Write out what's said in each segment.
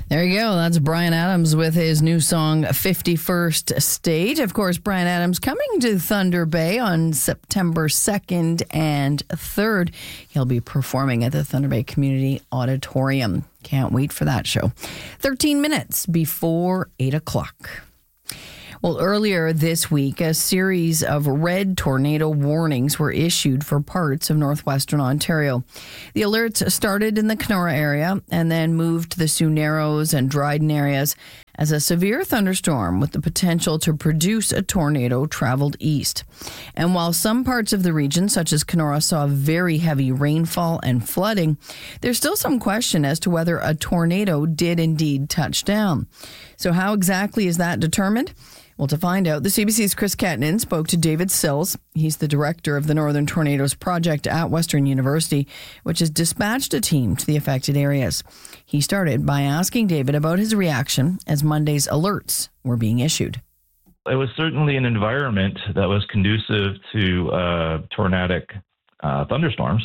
There you go. That's Bryan Adams with his new song, 51st State. Of course, Bryan Adams coming to Thunder Bay on September 2nd and 3rd. He'll be performing at the Thunder Bay Community Auditorium. Can't wait for that show. 13 minutes before 8 o'clock. Well, earlier this week, a series of red tornado warnings were issued for parts of northwestern Ontario. The alerts started in the Kenora area and then moved to the Sioux Narrows and Dryden areas as a severe thunderstorm with the potential to produce a tornado traveled east. And while some parts of the region, such as Kenora, saw very heavy rainfall and flooding, there's still some question as to whether a tornado did indeed touch down. So how exactly is that determined? Well, to find out, the CBC's Chris Kettinen spoke to David Sills. He's the director of the Northern Tornadoes Project at Western University, which has dispatched a team to the affected areas. He started by asking David about his reaction as Monday's alerts were being issued. It was certainly an environment that was conducive to tornadic thunderstorms.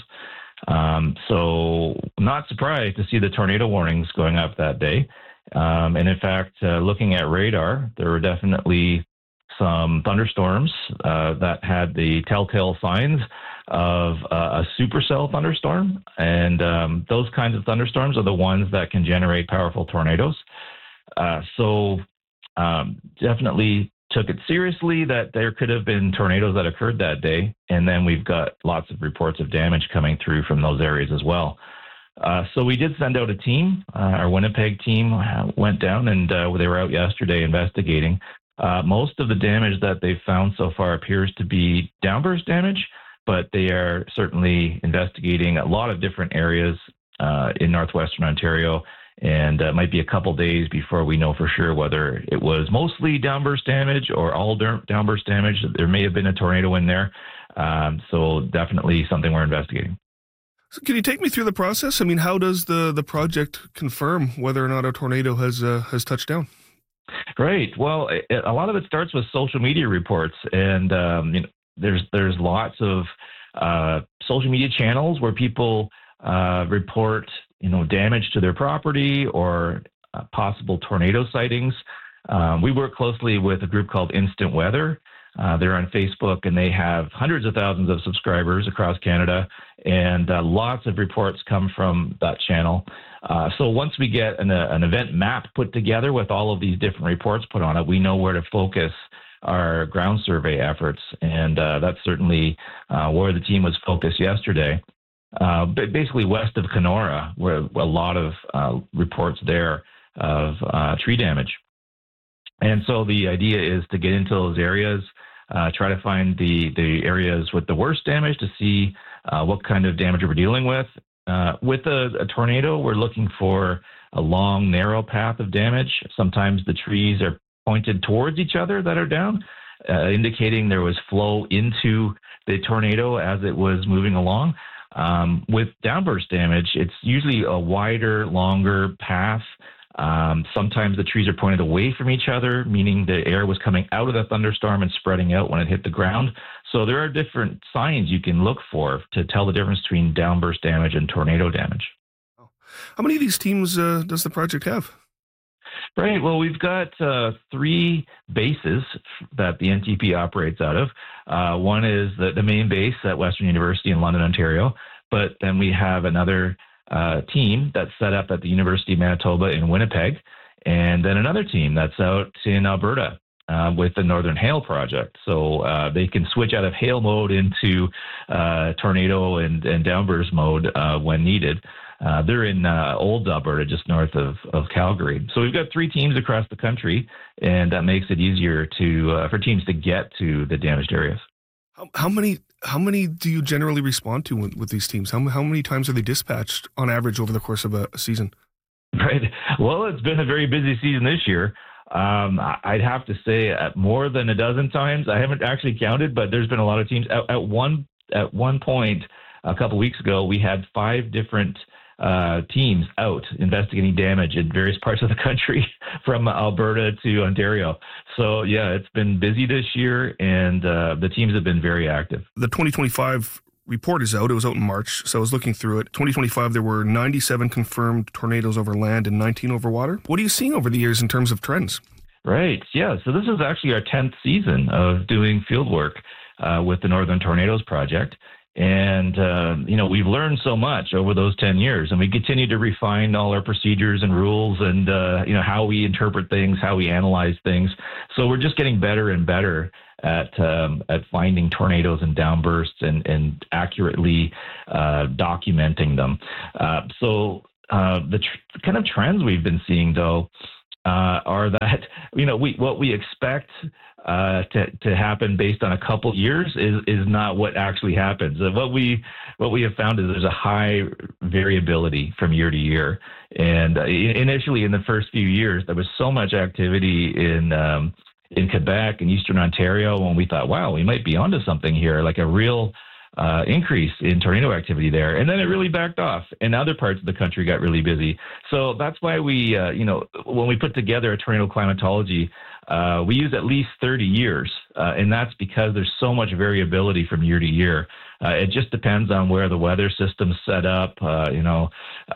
So not surprised to see the tornado warnings going up that day. And in fact, looking at radar, there were definitely some thunderstorms that had the telltale signs of a supercell thunderstorm. And those kinds of thunderstorms are the ones that can generate powerful tornadoes. So definitely took it seriously that there could have been tornadoes that occurred that day. And then we've got lots of reports of damage coming through from those areas as well. So we did send out a team. Our Winnipeg team went down and they were out yesterday investigating. Most of the damage that they've found so far appears to be downburst damage, but they are certainly investigating a lot of different areas in northwestern Ontario. And it might be a couple days before we know for sure whether it was mostly downburst damage or all downburst damage. There may have been a tornado in there. So definitely something we're investigating. So can you take me through the process? I mean, how does the project confirm whether or not a tornado has touched down? Right. Well, a lot of it starts with social media reports, and there's lots of social media channels where people report damage to their property or possible tornado sightings. We work closely with a group called Instant Weather. They're on Facebook, and they have hundreds of thousands of subscribers across Canada, and lots of reports come from that channel. So once we get an event map put together with all of these different reports put on it, we know where to focus our ground survey efforts, and that's certainly where the team was focused yesterday. Basically west of Kenora, where a lot of reports there of tree damage. And so the idea is to get into those areas, try to find the areas with the worst damage to see what kind of damage we're dealing with. With a tornado, we're looking for a long, narrow path of damage. Sometimes the trees are pointed towards each other that are down, indicating there was flow into the tornado as it was moving along. With downburst damage, it's usually a wider, longer path. Sometimes the trees are pointed away from each other, meaning the air was coming out of the thunderstorm and spreading out when it hit the ground. So there are different signs you can look for to tell the difference between downburst damage and tornado damage. How many of these teams does the project have? Right. Well, we've got 3 bases that the NTP operates out of. One is the main base at Western University in London, Ontario. But then we have another team that's set up at the University of Manitoba in Winnipeg, and then another team that's out in Alberta with the Northern Hail Project. So they can switch out of hail mode into tornado and downburst mode when needed. They're in Old Alberta, just north of Calgary. So we've got 3 teams across the country, and that makes it easier for teams to get to the damaged areas. How many do you generally respond to with these teams? How many times are they dispatched on average over the course of a season? Right. Well, it's been a very busy season this year. I'd have to say more than a dozen times. I haven't actually counted, but there's been a lot of teams. At one point, a couple weeks ago, we had 5 different teams out investigating damage in various parts of the country, from Alberta to Ontario. So, yeah, it's been busy this year, and the teams have been very active. The 2025 report is out. It was out in March, so I was looking through it. 2025, there were 97 confirmed tornadoes over land and 19 over water. What are you seeing over the years in terms of trends? Right. Yeah. So this is actually our 10th season of doing field work with the Northern Tornadoes Project. And, we've learned so much over those 10 years, and we continue to refine all our procedures and rules and, how we interpret things, how we analyze things. So we're just getting better and better at finding tornadoes and downbursts and accurately documenting them. So the kind of trends we've been seeing, though, are that, what we expect to happen based on a couple years is not what actually happens. What we have found is there's a high variability from year to year. And initially, in the first few years, there was so much activity in Quebec and Eastern Ontario when we thought, wow, we might be onto something here, like a real increase in tornado activity there. And then it really backed off, and other parts of the country got really busy. So that's why we, when we put together a tornado climatology, we use at least 30 years, and that's because there's so much variability from year to year. It just depends on where the weather system's set up, the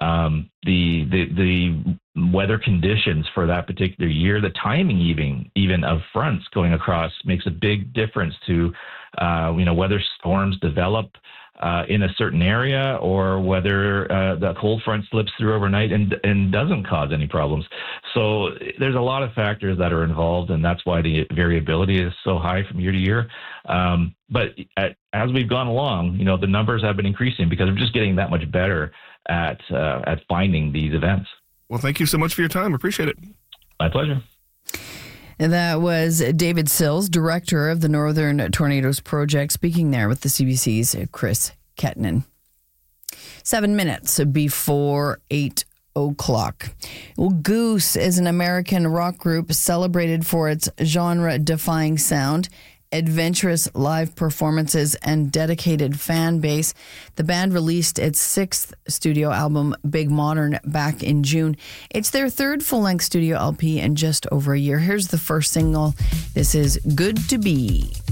weather conditions for that particular year, the timing even of fronts going across makes a big difference to, whether storms develop in a certain area or whether the cold front slips through overnight and doesn't cause any problems. So there's a lot of factors that are involved, and that's why the variability is so high from year to year. But as we've gone along, the numbers have been increasing because we're just getting that much better at finding these events. Well, thank you so much for your time. Appreciate it. My pleasure. And that was David Sills, director of the Northern Tornadoes Project, speaking there with the CBC's Chris Kettinen. 7 minutes before 8 o'clock. Well, Goose is an American rock group celebrated for its genre-defying sound, adventurous live performances, and dedicated fan base. The band released its 6th studio album, Big Modern, back in June. It's their 3rd full-length studio LP in just over a year. Here's the first single. This is Good to Be.